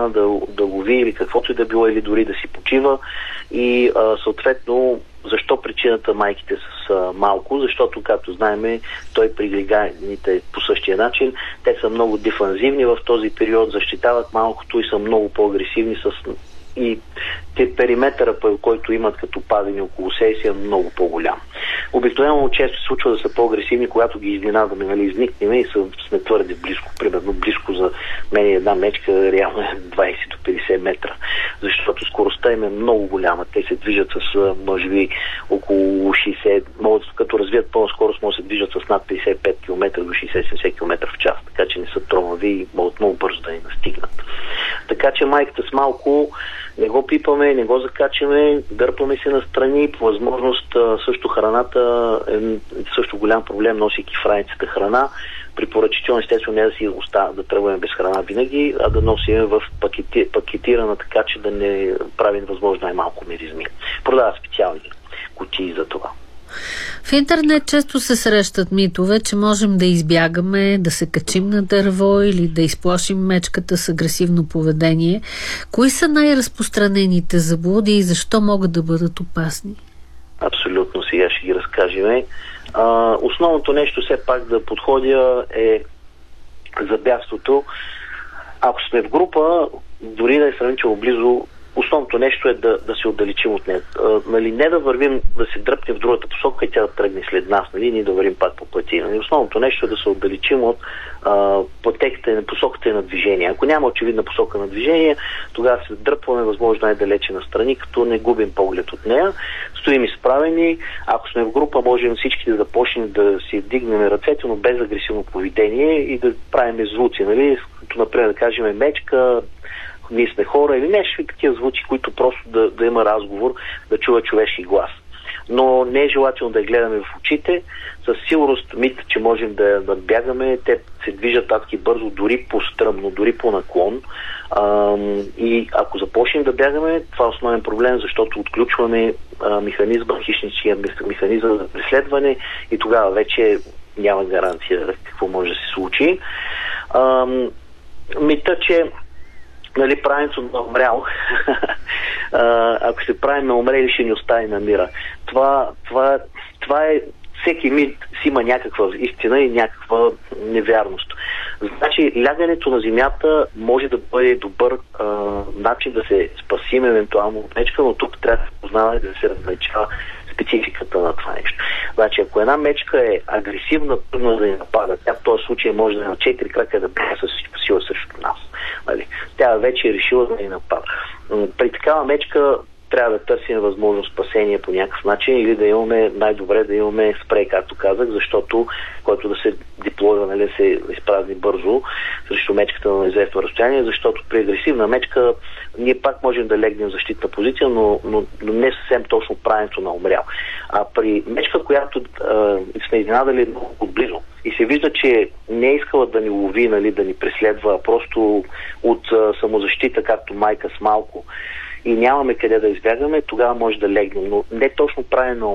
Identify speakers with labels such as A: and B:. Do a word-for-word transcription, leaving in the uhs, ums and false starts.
A: остана да, да лови или каквото и да било, или дори да си почива. И а, съответно, защо причината майките с а, малко? Защото, както знаем, той при глиганите по същия начин. Те са много дефанзивни в този период, защитават малкото и са много по-агресивни с... И те периметъра, който имат като падени около себе си, е много по-голям. Обикновено често се случва да са по-агресивни, когато ги изненадаме, нали, изникнем и са, сме твърде близко. Примерно близко за мен една мечка реално е двайсет до петдесет метра, защото скоростта им е много голяма. Те се движат с, може би, около шейсет, могат, като развият пълна скорост, могат да се движат с над петдесет и пет километра до шейсет до седемдесет километра в час, така че не са тромави и могат много бързо да ни настигнат. Така че майката с малко не го пипаме, не го закачаме, дърпаме се настрани. По възможност също храната е също голям проблем, носейки в раницата храна. Препоръчително, естествено, не да си остава да тръгваме без храна винаги, а да носим в пакети, пакетирана, така че да не правим възможно най-малко миризми. Продават специални кутии за това.
B: В интернет често се срещат митове, че можем да избягаме, да се качим на дърво или да изплашим мечката с агресивно поведение. Кои са най-разпространените заблуди и защо могат да бъдат опасни?
A: Абсолютно, сега ще ги разкажем. А, основното нещо все пак да подходя е за бягството. Ако сме в група, дори да е сравнително близо, основното нещо е да, да се отдалечим от нея. А, нали, не да вървим, да се дръпнем в другата посока и тя да тръгне след нас, нали, ние да вървим пак по пъти. Нали. Основното нещо е да се отдалечим от а, пътеката и посоката на движение. Ако няма очевидна посока на движение, тогава се дръпваме възможно най-далече настрани, като не губим поглед от нея. Стоим изправени. Ако сме в група, можем всички да започнем да си вдигнем ръцете, но без агресивно поведение и да правим звуци. Нали, като например да кажем мечка, ние сме хора или нещо, такива звуци, които просто да, да има разговор, да чува човешки глас. Но не е желателно да я гледаме в очите. Със сигурност мит, че можем да, да бягаме, те се движат адски бързо, дори по-стръмно, дори по наклон. А, и ако започнем да бягаме, това е основен проблем, защото отключваме а, механизма, хищничия механизъм за преследване и тогава вече няма гаранция какво може да се случи. А, мита, че нали, правенето на умрял, ако се правим на умрели, ще ни остави на мира. Това, това, това е, всеки мит си има някаква истина и някаква невярност. Значи, лягането на земята може да бъде добър а, начин да се спасим евентуално от мечка, но тук трябва да се познава и да се различава спецификата на това нещо. Значи, ако една мечка е агресивна, трудно да ни напада, тя в този случай може да е на четири крака да бяга с сила срещу нас. Нали? Тя вече е решила да ни напада. При такава мечка трябва да търсим възможно спасение по някакъв начин или да имаме, най-добре да имаме спрей, както казах, защото който да се диплоира, нали, се изпразни бързо срещу мечката на известно разстояние, защото при агресивна мечка ние пак можем да легнем в защитна позиция, но, но, но не съвсем точно правенето на умрял. А при мечка, която а, сме изненадали много отблизо и се вижда, че не е искала да ни лови, нали, да ни преследва, а просто от а, самозащита, както майка с малко, и нямаме къде да избягаме, тогава може да легнем. Но не точно правим на